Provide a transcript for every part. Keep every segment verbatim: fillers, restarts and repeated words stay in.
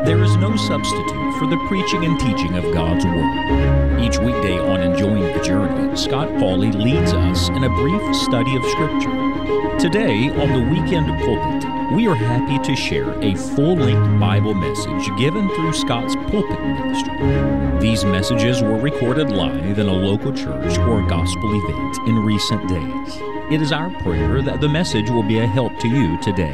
There is no substitute for the preaching and teaching of God's Word. Each weekday on Enjoying the Journey, Scott Pauley leads us in a brief study of Scripture. Today, on the Weekend Pulpit, we are happy to share a full-length Bible message given through Scott's pulpit ministry. These messages were recorded live in a local church or gospel event in recent days. It is our prayer that the message will be a help to you today.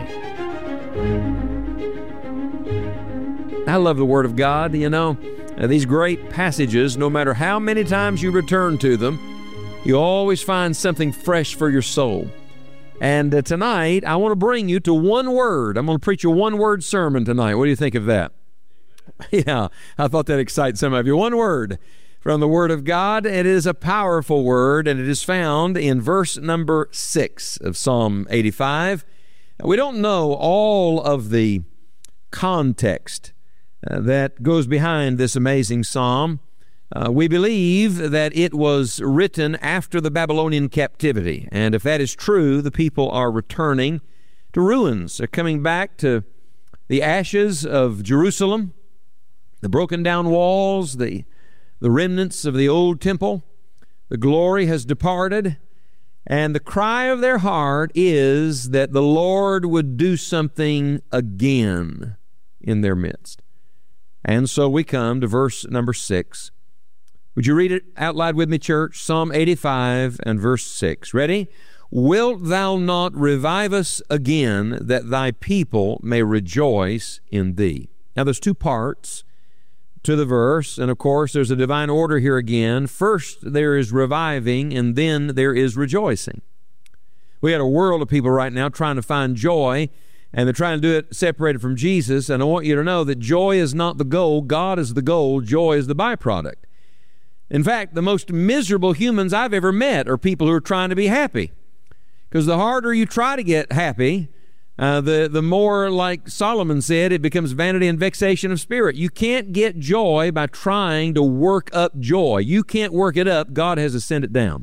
I love the Word of God. You know, uh, these great passages, no matter how many times you return to them, you always find something fresh for your soul. And uh, tonight, I want to bring you to one word. I'm going to preach a one-word sermon tonight. What do you think of that? Yeah, I thought that excited some of you. One word from the Word of God. It is a powerful word, and it is found in verse number six of Psalm eighty-five. Now, we don't know all of the context uh, that goes behind this amazing psalm. Uh, we believe that it was written after the Babylonian captivity, and if that is true, the people are returning to ruins. They're coming back to the ashes of Jerusalem, the broken down walls, the, the remnants of the old temple. The glory has departed, and the cry of their heart is that the Lord would do something again in their midst. And so we come to verse number six. Would you read it out loud with me, church? Psalm eighty-five and verse six. Ready? Wilt thou not revive us again, that thy people may rejoice in thee? Now, there's two parts to the verse, and of course, there's a divine order here again. First, there is reviving, and then there is rejoicing. We got a world of people right now trying to find joy, and they're trying to do it separated from Jesus, and I want you to know that joy is not the goal. God is the goal. Joy is the byproduct. In fact, the most miserable humans I've ever met are people who are trying to be happy. Because the harder you try to get happy, uh, the, the more, like Solomon said, it becomes vanity and vexation of spirit. You can't get joy by trying to work up joy. You can't work it up. God has to send it down.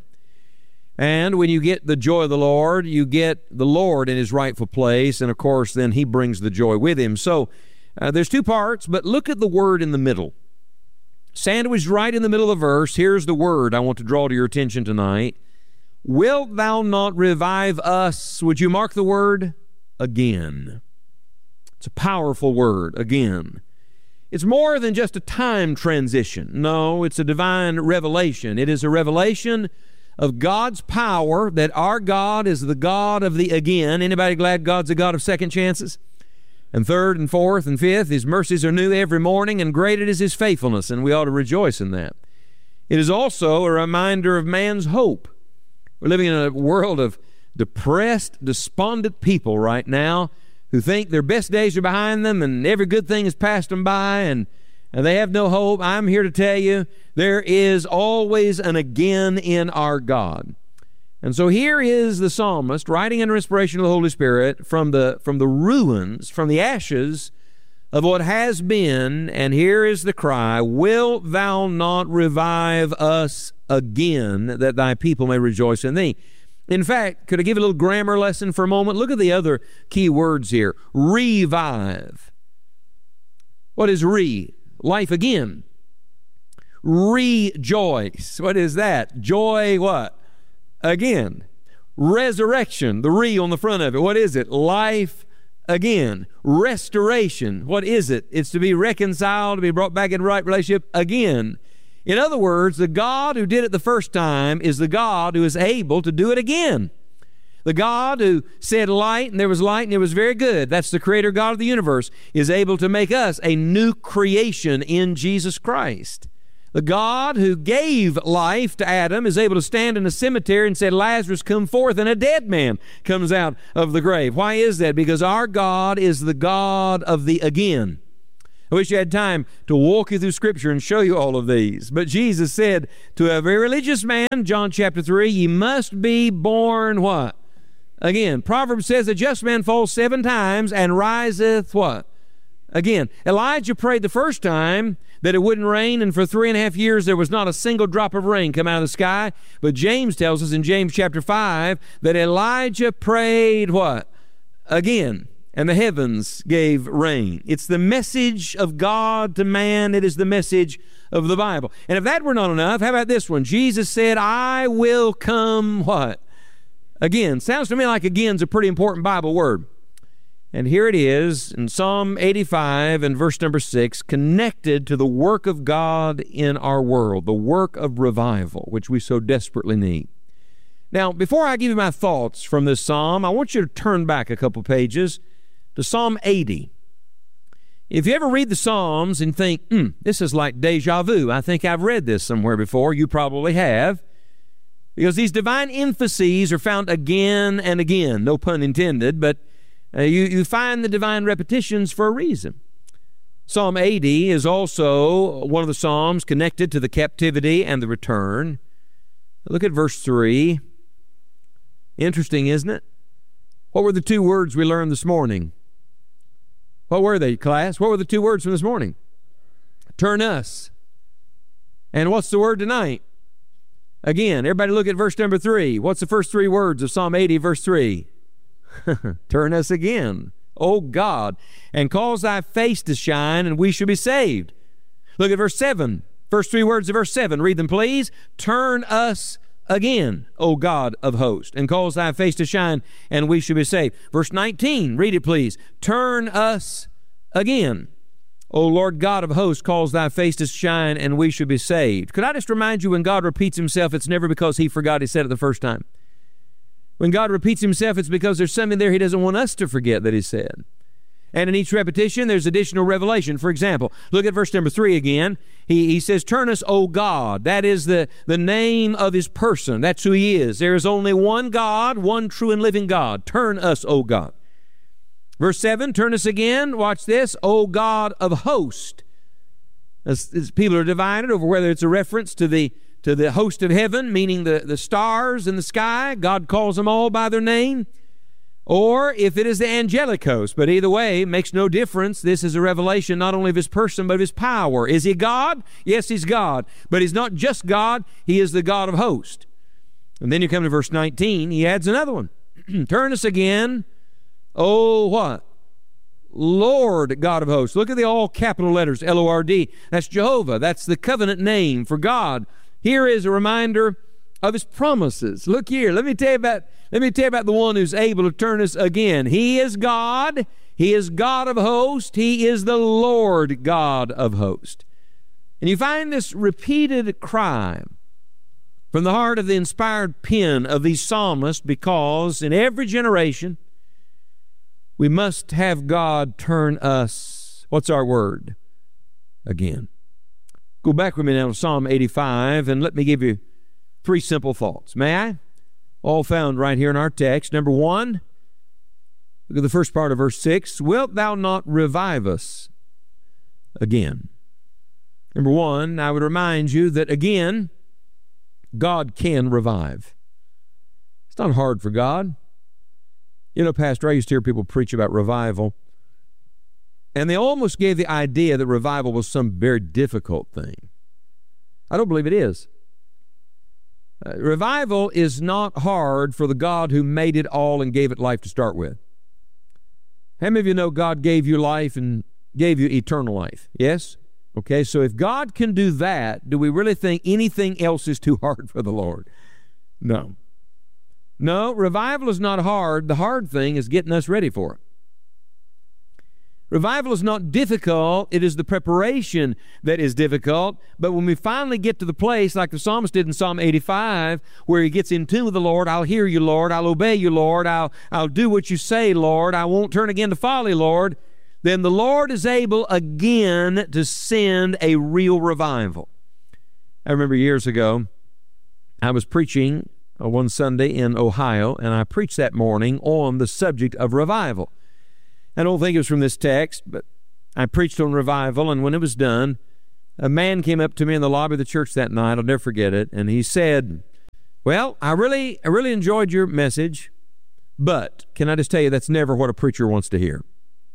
And when you get the joy of the Lord, you get the Lord in His rightful place, and of course, then He brings the joy with Him. So uh, there's two parts, but look at the word in the middle. Sandwiched right in the middle of the verse, here's the word I want to draw to your attention tonight. Wilt thou not revive us? Would you mark the word? Again. It's a powerful word, again. It's more than just a time transition. No, it's a divine revelation. It is a revelation of God's power, that our God is the God of the again. Anybody glad God's a God of second chances? And third and fourth and fifth, His mercies are new every morning, and great is His faithfulness, and we ought to rejoice in that. It is also a reminder of man's hope. We're living in a world of depressed, despondent people right now who think their best days are behind them and every good thing has passed them by, and, and they have no hope. I'm here to tell you there is always an again in our God. And so here is the psalmist writing under inspiration of the Holy Spirit from the, from the ruins, from the ashes of what has been, and here is the cry, wilt thou not revive us again, that thy people may rejoice in thee? In fact, could I give a little grammar lesson for a moment? Look at the other key words here. Revive. What is re? Life again. Rejoice. What is that? Joy what? Again. Resurrection, the re on the front of it. What is it? Life again. Restoration. What is it? It's to be reconciled, to be brought back in right relationship again. In other words, the God who did it the first time is the God who is able to do it again. The God who said light, and there was light, and it was very good. That's the creator God of the universe, is able to make us a new creation in Jesus Christ. The God who gave life to Adam is able to stand in a cemetery and say, Lazarus, come forth, and a dead man comes out of the grave. Why is that? Because our God is the God of the again. I wish you had time to walk you through Scripture and show you all of these. But Jesus said to a very religious man, John chapter three, ye must be born what? Again. Proverbs says, a just man falls seven times and riseth what? Again. Elijah prayed the first time that it wouldn't rain, and for three and a half years there was not a single drop of rain come out of the sky. But James tells us in James chapter five that Elijah prayed what? Again. and the heavens gave rain. It's the message of God to man. It is the message of the Bible. And if that were not enough, how about this one? Jesus said, I will come what? Again. Sounds to me like again's a pretty important Bible word. And here it is in Psalm eighty-five and verse number six, connected to the work of God in our world, the work of revival, which we so desperately need. Now, before I give you my thoughts from this psalm, I want you to turn back a couple pages to Psalm eighty. If you ever read the Psalms and think, hmm, this is like deja vu, I think I've read this somewhere before, you probably have, because these divine emphases are found again and again, no pun intended, but uh, you, you find the divine repetitions for a reason. Psalm eighty is also one of the Psalms connected to the captivity and the return. Look at verse three. Interesting, isn't it? What were the two words we learned this morning? What were they, class? What were the two words from this morning? Turn us. And what's the word tonight? Again, everybody look at verse number three. What's the first three words of Psalm eighty, verse three? Turn us again, O God, and cause thy face to shine, and we shall be saved. Look at verse seven. First three words of verse seven. Read them, please. Turn us again, O God of hosts, and cause thy face to shine, and we shall be saved. Verse nineteen, read it, please. Turn us again, O Lord God of hosts, cause thy face to shine, and we shall be saved. Could I just remind you, when God repeats himself, it's never because he forgot he said it the first time. When God repeats himself, it's because there's something there he doesn't want us to forget that he said. And in each repetition, there's additional revelation. For example, look at verse number three again. He, he says, turn us, O God. That is the, the name of his person. That's who he is. There is only one God, one true and living God. Turn us, O God. Verse seven, turn us again. Watch this. O God of hosts. As, as people are divided over whether it's a reference to the to the host of heaven, meaning the, the stars in the sky. God calls them all by their name. Or if it is the angelic host. But either way, it makes no difference. This is a revelation not only of his person, but of his power. Is he God? Yes, he's God. But he's not just God. He is the God of hosts. And then you come to verse nineteen. He adds another one. Turn us again. Oh, what? Lord God of hosts. Look at the all capital letters, L O R D. That's Jehovah. That's the covenant name for God. Here is a reminder of his promises. Look here. Let me tell you about, let me tell you about the one who's able to turn us again. He is God. He is God of hosts. He is the Lord God of hosts. And you find this repeated cry from the heart of the inspired pen of these psalmists, because in every generation we must have God turn us, what's our word? Again. Go back with me now to Psalm eighty-five, and let me give you three simple thoughts. May I? All found right here in our text. Number one, look at the first part of verse six. Wilt thou not revive us again? Number one, I would remind you that again, God can revive. It's not hard for God. You know, Pastor, I used to hear people preach about revival, and they almost gave the idea that revival was some very difficult thing. I don't believe it is. Uh, revival is not hard for the God who made it all and gave it life to start with. How many of you know God gave you life and gave you eternal life? Yes? Okay, so if God can do that, do we really think anything else is too hard for the Lord? No. No, revival is not hard. The hard thing is getting us ready for it. Revival is not difficult. It is the preparation that is difficult. But when we finally get to the place, like the psalmist did in Psalm eighty-five, where he gets in tune with the Lord, I'll hear you, Lord. I'll obey you, Lord. I'll, I'll do what you say, Lord. I won't turn again to folly, Lord. Then the Lord is able again to send a real revival. I remember years ago, I was preaching uh, one Sunday in Ohio, and I preached that morning on the subject of revival. I don't think it was from this text, but I preached on revival, and when it was done, a man came up to me in the lobby of the church that night, I'll never forget it, and he said, well, I really, I really enjoyed your message, but can I just tell you that's never what a preacher wants to hear.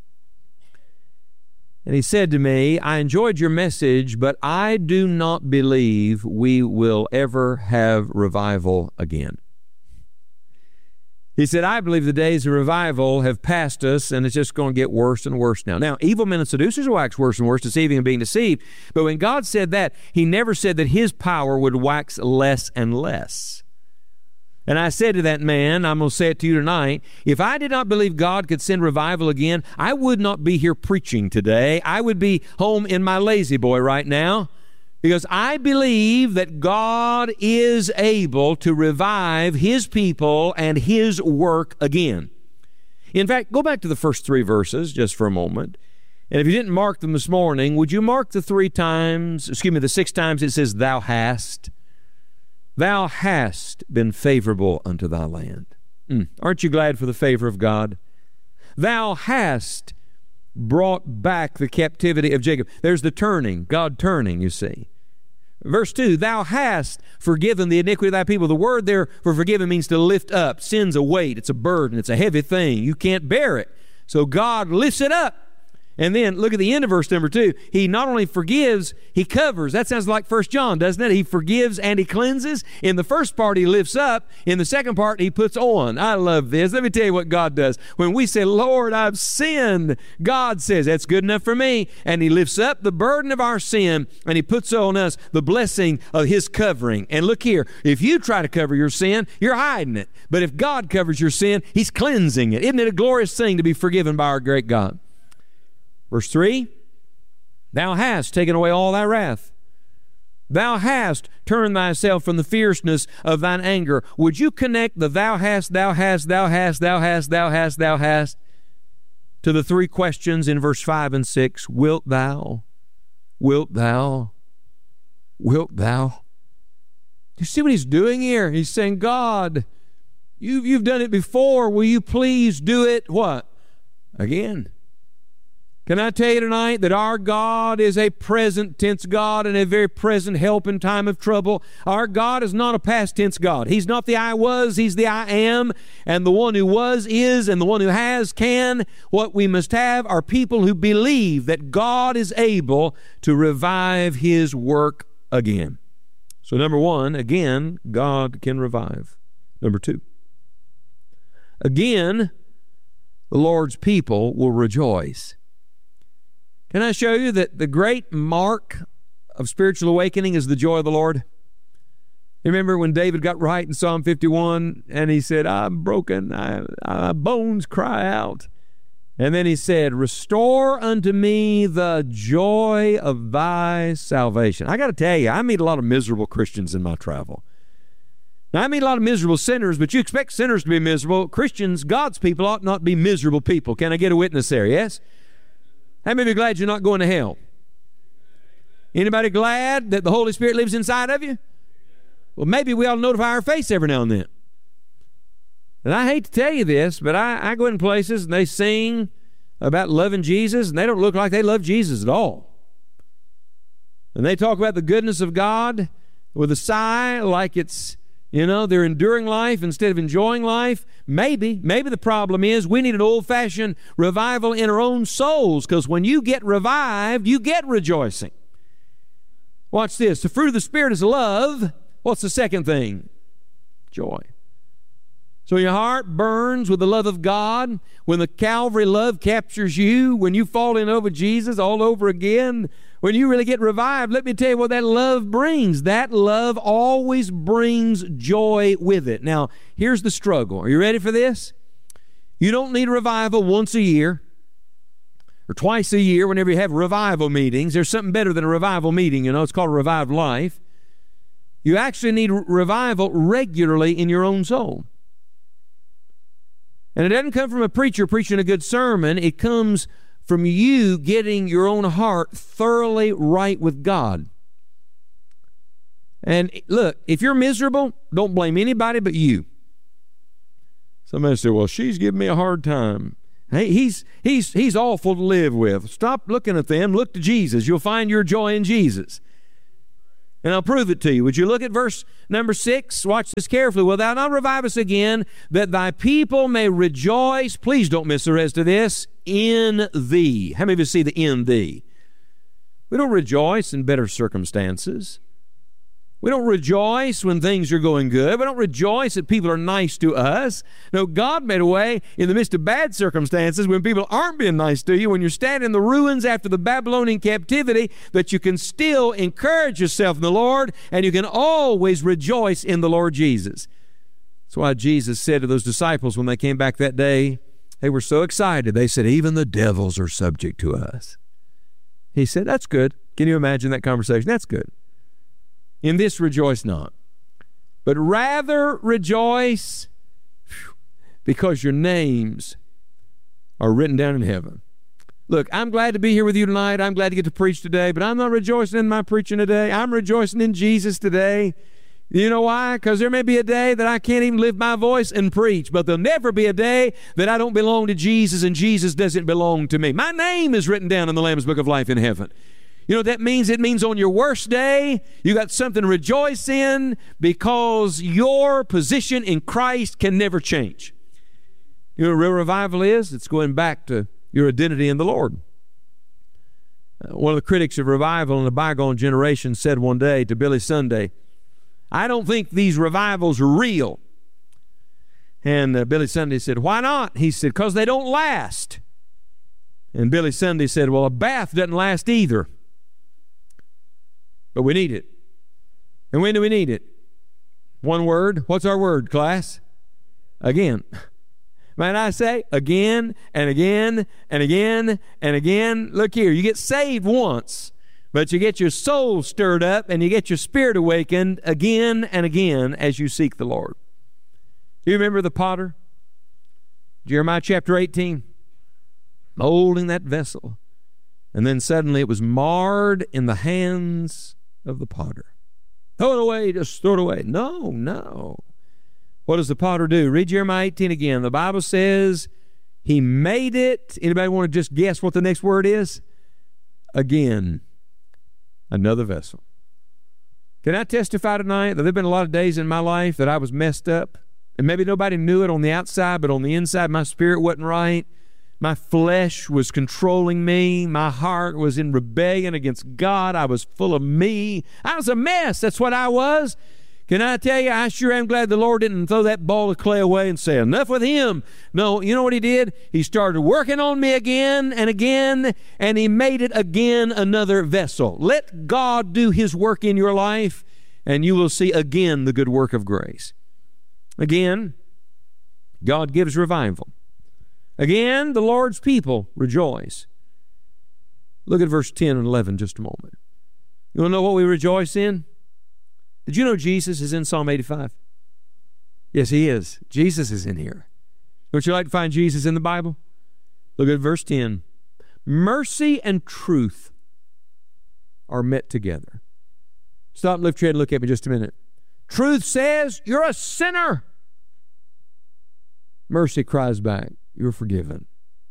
And he said to me, I enjoyed your message, but I do not believe we will ever have revival again. He said, I believe the days of revival have passed us, and it's just going to get worse and worse now. Now, evil men and seducers wax worse and worse, deceiving and being deceived. But when God said that, he never said that his power would wax less and less. And I said to that man, I'm going to say it to you tonight, if I did not believe God could send revival again, I would not be here preaching today. I would be home in my lazy boy right now, because I believe that God is able to revive his people and his work again. In fact, go back to the first three verses just for a moment. And if you didn't mark them this morning, would you mark the three times, excuse me, the six times it says, thou hast? Thou hast been favorable unto thy land. Mm. Aren't you glad for the favor of God? Thou hast brought back the captivity of Jacob. There's the turning, God turning, you see. Verse two, thou hast forgiven the iniquity of thy people. The word there for forgiven means to lift up. Sin's a weight, it's a burden, it's a heavy thing. You can't bear it. So God lifts it up. And then look at the end of verse number two. He not only forgives, he covers. That sounds like First John, doesn't it? He forgives and he cleanses. In the first part, he lifts up. In the second part, he puts on. I love this. Let me tell you what God does. When we say, Lord, I've sinned, God says, that's good enough for me. And he lifts up the burden of our sin, and he puts on us the blessing of his covering. And look here, if you try to cover your sin, you're hiding it. But if God covers your sin, he's cleansing it. Isn't it a glorious thing to be forgiven by our great God? Verse three, thou hast taken away all thy wrath. Thou hast turned thyself from the fierceness of thine anger. Would you connect the thou hast, thou hast, thou hast, thou hast, thou hast, thou hast to the three questions in verse five and six? Wilt thou? Wilt thou? Wilt thou? You see what he's doing here? He's saying, God, you've, you've done it before. Will you please do it? What? Again. Can I tell you tonight that our God is a present tense God and a very present help in time of trouble? Our God is not a past tense God. He's not the I was, he's the I am, and the one who was is, and the one who has can. What we must have are people who believe that God is able to revive his work again. So number one, again, God can revive. Number two, again, the Lord's people will rejoice. Can I show you that the great mark of spiritual awakening is the joy of the Lord? You remember when David got right in Psalm fifty-one and he said, I'm broken, I, my bones cry out. And then he said, restore unto me the joy of thy salvation. I got to tell you, I meet a lot of miserable Christians in my travel. Now, I meet a lot of miserable sinners, but you expect sinners to be miserable. Christians, God's people, ought not be miserable people. Can I get a witness there, yes? How many of you are glad you're not going to hell? Anybody glad that the Holy Spirit lives inside of you? Well, maybe we ought to notify our face every now and then. And I hate to tell you this, but I, I go in places and they sing about loving Jesus, and they don't look like they love Jesus at all. And they talk about the goodness of God with a sigh, like it's, you know, they're enduring life instead of enjoying life. Maybe, maybe the problem is we need an old-fashioned revival in our own souls, because when you get revived, you get rejoicing. Watch this. The fruit of the Spirit is love. What's the second thing? Joy. So your heart burns with the love of God. When the Calvary love captures you, when you fall in love with Jesus all over again, when you really get revived, let me tell you what that love brings. That love always brings joy with it. Now, here's the struggle. Are you ready for this? You don't need revival once a year or twice a year whenever you have revival meetings. There's something better than a revival meeting, you know. It's called a revived life. You actually need revival regularly in your own soul. And it doesn't come from a preacher preaching a good sermon. It comes from you getting your own heart thoroughly right with God. And look, if you're miserable, don't blame anybody but you. Somebody said, well, she's giving me a hard time. Hey, he's, he's, he's awful to live with. Stop looking at them. Look to Jesus. You'll find your joy in Jesus. And I'll prove it to you. Would you look at verse number six? Watch this carefully. Will thou not revive us again, that thy people may rejoice? Please don't miss the rest of this. In thee. How many of you see the in thee? We don't rejoice in better circumstances. We don't rejoice when things are going good. We don't rejoice that people are nice to us. No, God made a way in the midst of bad circumstances when people aren't being nice to you, when you're standing in the ruins after the Babylonian captivity, that you can still encourage yourself in the Lord, and you can always rejoice in the Lord Jesus. That's why Jesus said to those disciples when they came back that day, they were so excited. They said, even the devils are subject to us. He said, that's good. Can you imagine that conversation? That's good. In this rejoice not, but rather rejoice because your names are written down in heaven. Look, I'm glad to be here with you tonight. I'm glad to get to preach today, but I'm not rejoicing in my preaching today. I'm rejoicing in Jesus today. You know why? Because there may be a day that I can't even lift my voice and preach, but there'll never be a day that I don't belong to Jesus and Jesus doesn't belong to me. My name is written down in the Lamb's Book of Life in heaven. You know what that means? It means on your worst day, you got something to rejoice in because your position in Christ can never change. You know what real revival is? It's going back to your identity in the Lord. Uh, one of the critics of revival in a bygone generation said one day to Billy Sunday, I don't think these revivals are real. And uh, Billy Sunday said, why not? He said, because they don't last. And Billy Sunday said, well, a bath doesn't last either. But we need it. And when do we need it? One word. What's our word, class? Again. Might I say? Again and again and again and again. Look here, you get saved once, but you get your soul stirred up and you get your spirit awakened again and again as you seek the Lord. Do you remember the potter? Jeremiah chapter eighteen. Molding that vessel. And then suddenly it was marred in the hands of the potter. Throw it away, just throw it away. No, no. What does the potter do? Read Jeremiah eighteen again. The Bible says he made it. Anybody want to just guess what the next word is? Again, another vessel. Can I testify tonight that there have been a lot of days in my life that I was messed up? And maybe nobody knew it on the outside, but on the inside, my spirit wasn't right. My flesh was controlling me. My heart was in rebellion against God. I was full of me. I was a mess. That's what I was. Can I tell you, I sure am glad the Lord didn't throw that ball of clay away and say, enough with him. No, you know what he did? He started working on me again and again, and he made it again another vessel. Let God do his work in your life, and you will see again the good work of grace. Again, God gives revival. Again, the Lord's people rejoice. Look at verse ten and eleven just a moment. You want to know what we rejoice in? Did you know Jesus is in Psalm eighty-five? Yes, he is. Jesus is in here. Don't you like to find Jesus in the Bible? Look at verse ten. Mercy and truth are met together. Stop, lift your head and look at me just a minute. Truth says, you're a sinner. Mercy cries back, you're forgiven.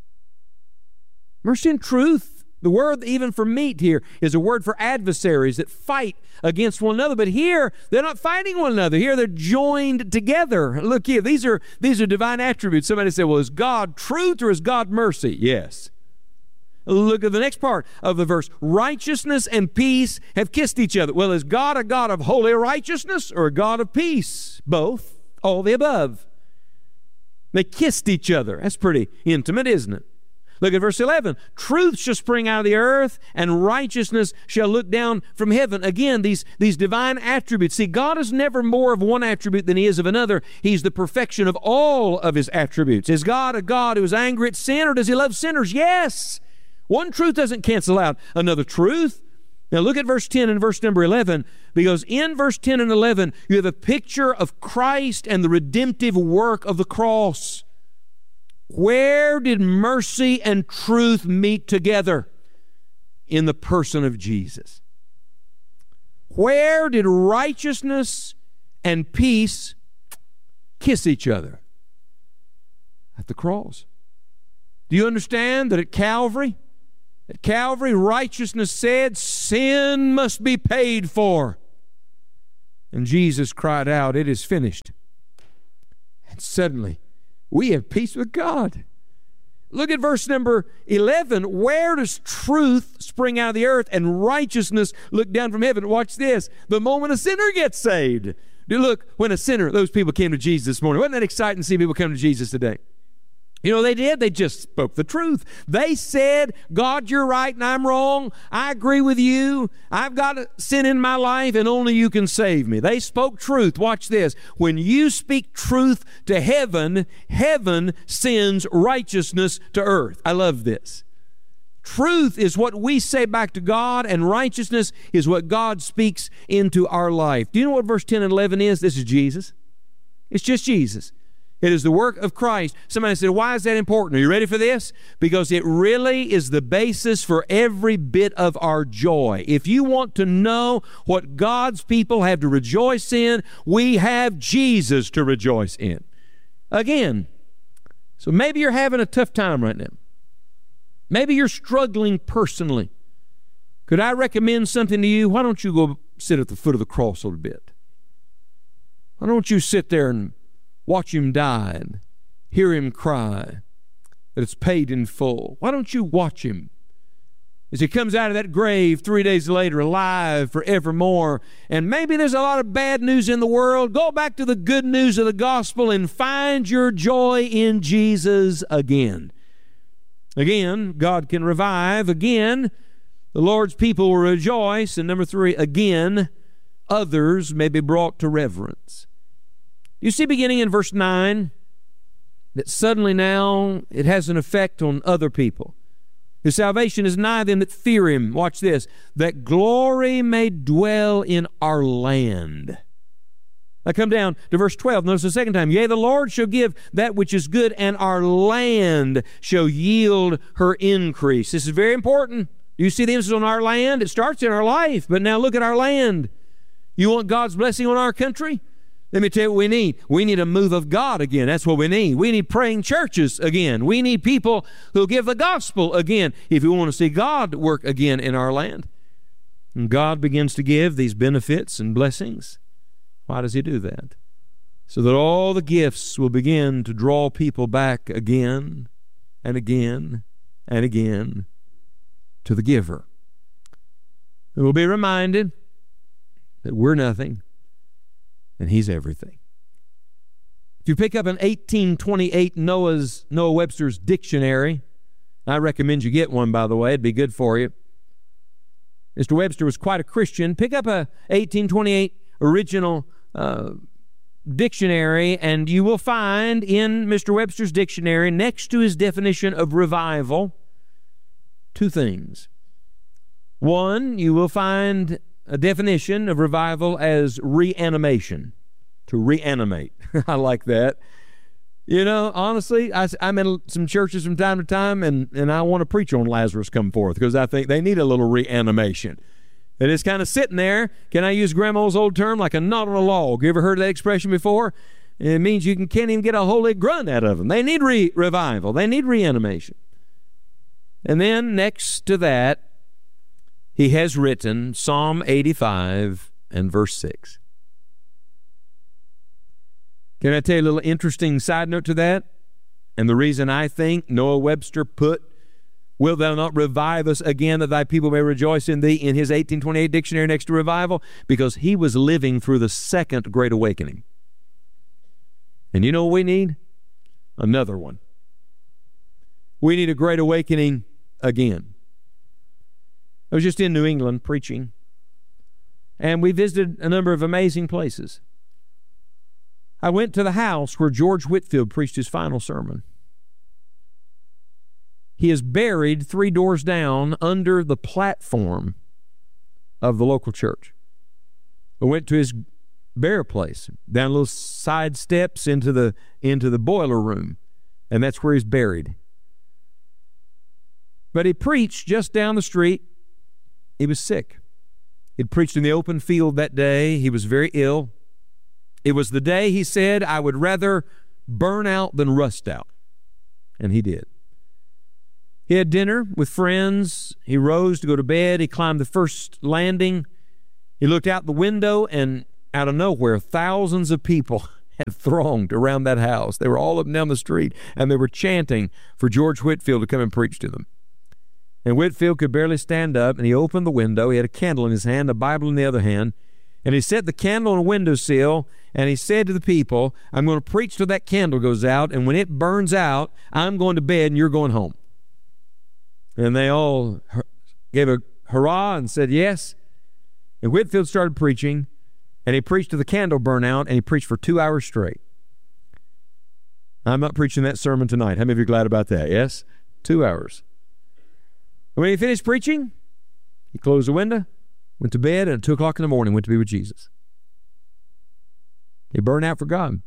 Mercy and truth, the word even for meat here is a word for adversaries that fight against one another. But here, they're not fighting one another. Here, they're joined together. Look here, these are, these are divine attributes. Somebody said, well, is God truth or is God mercy? Yes. Look at the next part of the verse. Righteousness and peace have kissed each other. Well, is God a God of holy righteousness or a God of peace? Both. All the above. They kissed each other. That's pretty intimate, isn't it? Look at verse eleven. Truth shall spring out of the earth, and righteousness shall look down from heaven. Again, these, these divine attributes. See, God is never more of one attribute than he is of another. He's the perfection of all of his attributes. Is God a God who is angry at sin, or does he love sinners? Yes. One truth doesn't cancel out another truth. Now look at verse ten and verse number eleven, because in verse ten and eleven, you have a picture of Christ and the redemptive work of the cross. Where did mercy and truth meet together? In the person of Jesus. Where did righteousness and peace kiss each other? At the cross. Do you understand that at Calvary, At Calvary, righteousness said, sin must be paid for. And Jesus cried out, it is finished. And suddenly, we have peace with God. Look at verse number eleven. Where does truth spring out of the earth and righteousness look down from heaven? Watch this. The moment a sinner gets saved. Look, when a sinner, those people came to Jesus this morning. Wasn't that exciting to see people come to Jesus today? You know, they did. They just spoke the truth. They said, God, you're right and I'm wrong. I agree with you. I've got a sin in my life and only you can save me. They spoke truth. Watch this. When you speak truth to heaven, heaven sends righteousness to earth. I love this. Truth is what we say back to God, and righteousness is what God speaks into our life. Do you know what verse ten and eleven is? This is Jesus. It's just Jesus. It is the work of Christ. Somebody said, why is that important? Are you ready for this? Because it really is the basis for every bit of our joy. If you want to know what God's people have to rejoice in, we have Jesus to rejoice in. Again, so maybe you're having a tough time right now. Maybe you're struggling personally. Could I recommend something to you? Why don't you go sit at the foot of the cross a little bit? Why don't you sit there and watch him die and hear him cry that it's paid in full? Why don't you watch him as he comes out of that grave three days later, alive forevermore? And maybe there's a lot of bad news in the world. Go back to the good news of the gospel and find your joy in Jesus again. Again, God can revive. Again, the Lord's people will rejoice. And number three, again, others may be brought to reverence. You see, beginning in verse nine, that suddenly now it has an effect on other people. His salvation is nigh them that fear him. Watch this. That glory may dwell in our land. Now come down to verse twelve. Notice the second time. Yea, the Lord shall give that which is good, and our land shall yield her increase. This is very important. Do you see the emphasis on our land? It starts in our life, but now look at our land. You want God's blessing on our country? Let me tell you what we need. We need a move of God again. That's what we need. We need praying churches again. We need people who give the gospel again if we want to see God work again in our land. And God begins to give these benefits and blessings. Why does he do that? So that all the gifts will begin to draw people back again and again and again to the giver. And we'll be reminded that we're nothing and he's everything. If you pick up an eighteen twenty-eight Noah's Noah Webster's dictionary, I recommend you get one, by the way. It'd be good for you. Mister Webster was quite a Christian. Pick up a eighteen twenty-eight original uh, dictionary, and you will find in Mister Webster's dictionary, next to his definition of revival, two things. One, you will find a definition of revival as reanimation, to reanimate. I like that. You know, honestly, I, I'm in some churches from time to time, and, and I want to preach on Lazarus come forth because I think they need a little reanimation. It is kind of sitting there, can I use Grandma's old term, like a knot on a log. You ever heard that expression before? It means you can, can't even get a holy grunt out of them. They need re- revival. They need reanimation. And then next to that, he has written Psalm eighty-five and verse six. Can I tell you a little interesting side note to that? And the reason I think Noah Webster put, "Wilt thou not revive us again, that thy people may rejoice in thee," in his eighteen twenty-eight dictionary next to revival? Because he was living through the second Great Awakening. And you know what we need? Another one. We need a Great Awakening again. I was just in New England preaching, and we visited a number of amazing places. I went to the house where George Whitefield preached his final sermon. He is buried three doors down under the platform of the local church. I went to his burial place, down little side steps into the into the boiler room, and that's where he's buried. But he preached just down the street. He was sick. He'd preached in the open field that day. He was very ill. It was the day he said, "I would rather burn out than rust out." And he did. He had dinner with friends. He rose to go to bed. He climbed the first landing. He looked out the window, and out of nowhere, thousands of people had thronged around that house. They were all up and down the street, and they were chanting for George Whitefield to come and preach to them. And Whitefield could barely stand up, and he opened the window. He had a candle in his hand, a Bible in the other hand, and he set the candle on a windowsill, and he said to the people, I'm going to preach till that candle goes out, and when it burns out, I'm going to bed and you're going home. And they all gave a hurrah and said yes. And Whitefield started preaching, and he preached to the candle burn out, and he preached for two hours straight. I'm not preaching that sermon tonight. How many of you are glad about that? Yes? Two hours. And when he finished preaching, he closed the window, went to bed, and at two o'clock in the morning went to be with Jesus. He burned out for God.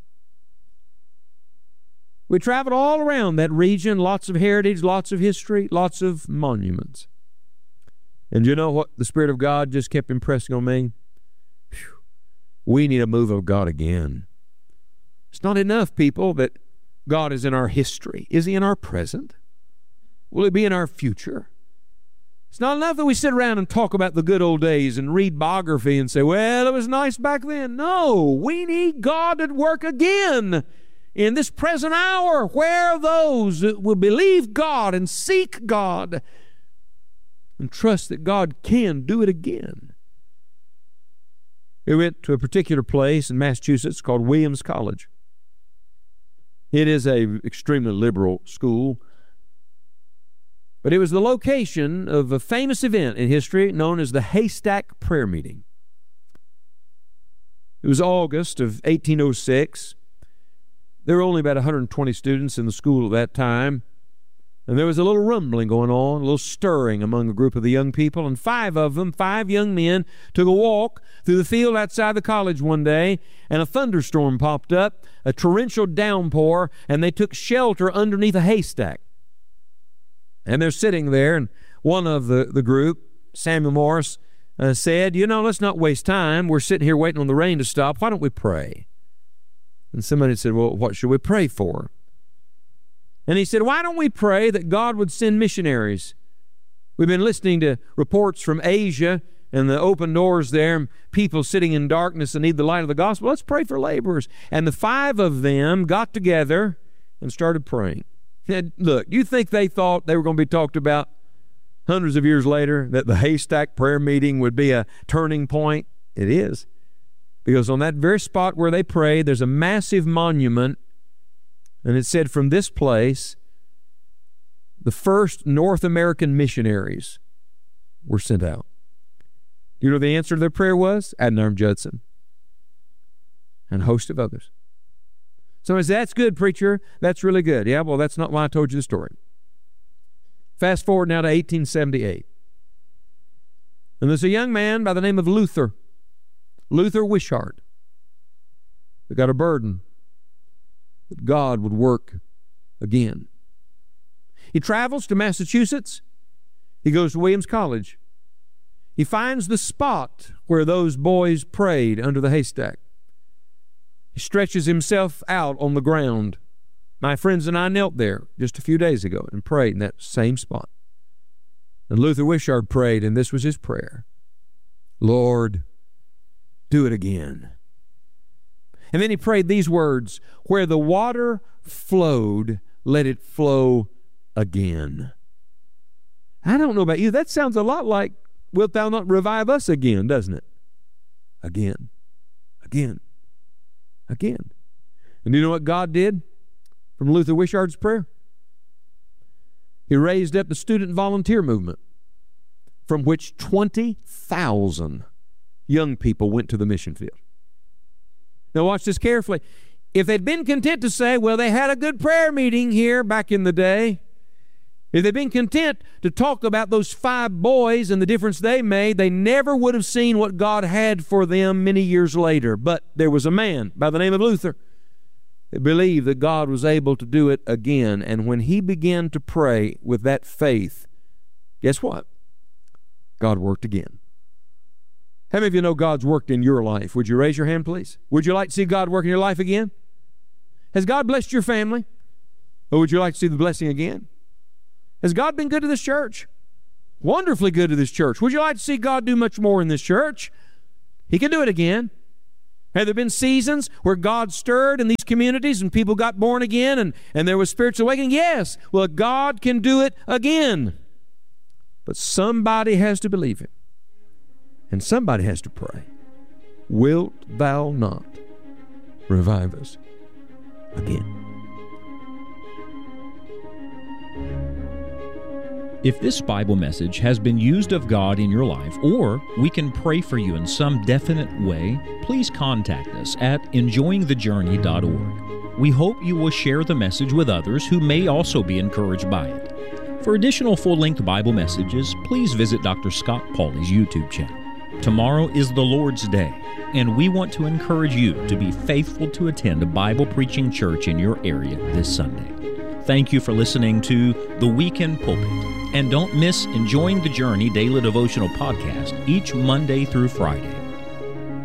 We traveled all around that region, lots of heritage, lots of history, lots of monuments. And you know what the Spirit of God just kept impressing on me? Whew. We need a move of God again. It's not enough, people, that God is in our history. Is He in our present? Will He be in our future? It's not enough that we sit around and talk about the good old days and read biography and say, well, it was nice back then. No, we need God at work again in this present hour. Where are those that will believe God and seek God and trust that God can do it again? We went to a particular place in Massachusetts called Williams College. It is an extremely liberal school, but it was the location of a famous event in history known as the Haystack Prayer Meeting. It was August of eighteen oh six. There were only about one hundred twenty students in the school at that time, and there was a little rumbling going on, a little stirring among a group of the young people, and five of them, five young men, took a walk through the field outside the college one day, and a thunderstorm popped up, a torrential downpour, and they took shelter underneath a haystack. And they're sitting there, and one of the, the group, Samuel Morse, uh, said, you know, let's not waste time. We're sitting here waiting on the rain to stop. Why don't we pray? And somebody said, well, what should we pray for? And he said, why don't we pray that God would send missionaries? We've been listening to reports from Asia and the open doors there, and people sitting in darkness and need the light of the gospel. Let's pray for laborers. And the five of them got together and started praying. And look, you think they thought they were going to be talked about hundreds of years later, that the Haystack Prayer Meeting would be a turning point? It is. Because on that very spot where they prayed, there's a massive monument, and it said from this place, the first North American missionaries were sent out. You know what the answer to their prayer was? Adoniram Judson and a host of others. Somebody says, that's good, preacher. That's really good. Yeah, well, that's not why I told you the story. Fast forward now to eighteen seventy-eight. And there's a young man by the name of Luther, Luther Wishart, that got a burden that God would work again. He travels to Massachusetts. He goes to Williams College. He finds the spot where those boys prayed under the haystack. He stretches himself out on the ground. My friends and I knelt there just a few days ago and prayed in that same spot. And Luther Wishart prayed, and this was his prayer. Lord, do it again. And then he prayed these words, where the water flowed, let it flow again. I don't know about you, that sounds a lot like, wilt thou not revive us again, doesn't it? Again, again, again. And do you know what God did from Luther Wishart's prayer? He raised up the student volunteer movement, from which twenty thousand young people went to the mission field. Now watch this carefully. If they'd been content to say, well, they had a good prayer meeting here back in the day, if they'd been content to talk about those five boys and the difference they made, they never would have seen what God had for them many years later. But there was a man by the name of Luther that believed that God was able to do it again. And when he began to pray with that faith, guess what? God worked again. How many of you know God's worked in your life? Would you raise your hand, please? Would you like to see God work in your life again? Has God blessed your family? Or would you like to see the blessing again? Has God been good to this church? Wonderfully good to this church. Would you like to see God do much more in this church? He can do it again. Have there been seasons where God stirred in these communities and people got born again and, and there was spiritual awakening? Yes. Well, God can do it again. But somebody has to believe it. And somebody has to pray. Wilt thou not revive us again? If this Bible message has been used of God in your life, or we can pray for you in some definite way, please contact us at enjoying the journey dot org. We hope you will share the message with others who may also be encouraged by it. For additional full-length Bible messages, please visit Doctor Scott Pauley's YouTube channel. Tomorrow is the Lord's Day, and we want to encourage you to be faithful to attend a Bible preaching church in your area this Sunday. Thank you for listening to The Weekend Pulpit. And don't miss Enjoying the Journey Daily Devotional Podcast each Monday through Friday.